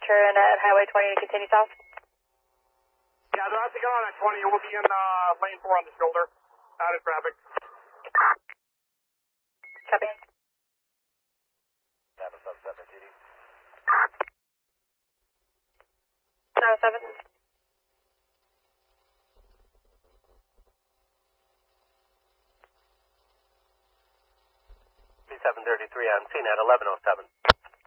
departure and at Highway 20 to continue south. Yeah, they're actually going on at 20. We'll be in lane 4 on the shoulder. Out of traffic. Copy. Napa sub 7, GD. 7. B733 on scene at 11:07.